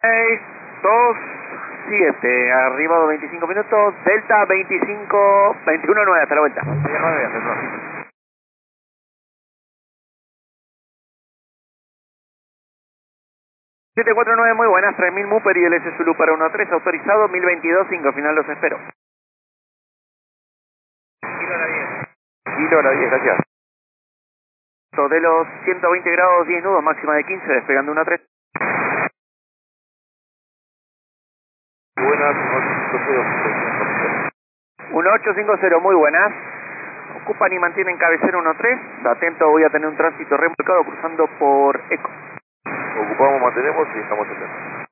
6, 2, 7, arribado 25 minutos, Delta 25, 21, 9, hasta la vuelta. 9, hasta el próximo. 749, muy buenas, 3000 Mooper y el S Zulu para 13, autorizado, 1022, 5, final los espero. Kilo a la 10. Kilo a la 10, gracias. De los 120 grados, 10 nudos, máxima de 15, despegando 13. Buenas, 1850, muy buenas. Ocupan y mantienen cabecera 13. Atento, voy a tener un tránsito remolcado cruzando por ECO. Ocupamos, mantenemos y estamos atentos.